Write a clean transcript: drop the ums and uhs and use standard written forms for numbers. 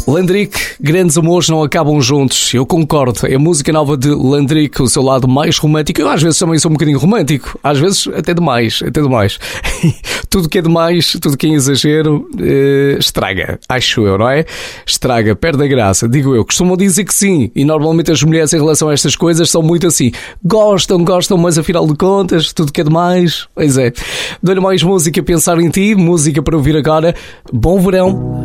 Landrick, grandes amores não acabam juntos. Eu concordo, é a música nova de Landrick, o seu lado mais romântico. Eu às vezes também sou um bocadinho romântico, às vezes até demais. Tudo que é demais, tudo que é exagero, estraga, acho eu, não é? Estraga, perde a graça, digo eu. Costumam dizer que sim, e normalmente as mulheres em relação a estas coisas são muito assim. Gostam, mas afinal de contas, tudo que é demais, pois é. Dou-lhe mais música a pensar em ti, música para ouvir agora. Bom verão.